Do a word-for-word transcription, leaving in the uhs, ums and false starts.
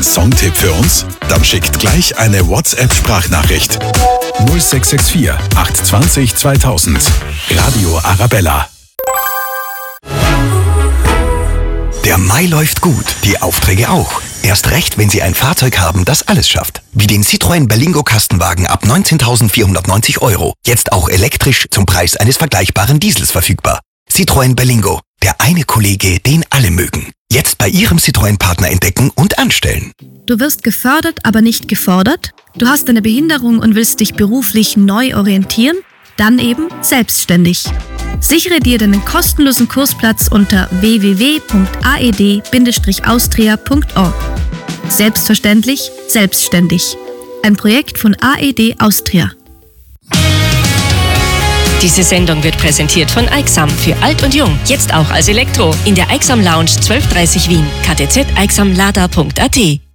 Songtipp für uns? Dann schickt gleich eine WhatsApp-Sprachnachricht. null sechs sechs vier, acht zwei null, zweitausend. Radio Arabella. Der Mai läuft gut, die Aufträge auch. Erst recht, wenn Sie ein Fahrzeug haben, das alles schafft. Wie den Citroën Berlingo Kastenwagen ab neunzehntausendvierhundertneunzig Euro. Jetzt auch elektrisch zum Preis eines vergleichbaren Diesels verfügbar. Citroën Berlingo, der eine Kollege, den alle mögen. Jetzt bei Ihrem Citroën-Partner entdecken und anstellen. Du wirst gefördert, aber nicht gefordert? Du hast eine Behinderung und willst dich beruflich neu orientieren? Dann eben selbstständig. Sichere dir deinen kostenlosen Kursplatz unter w w w punkt a e d Bindestrich austria punkt org. Selbstverständlich, selbstständig. Ein Projekt von A E D Austria. Diese Sendung wird präsentiert von Aixam für alt und jung. Jetzt auch als Elektro. In der Aixam Lounge zwölf dreißig Wien. k t z aixamlada punkt a t.